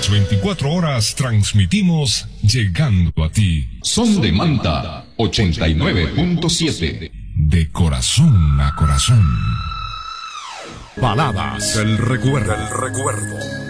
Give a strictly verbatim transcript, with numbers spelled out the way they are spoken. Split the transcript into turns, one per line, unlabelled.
Las veinticuatro horas transmitimos llegando a ti.
Son de Manta, ochenta y nueve punto siete.
De corazón a corazón.
Baladas del recuerdo. Del recuerdo.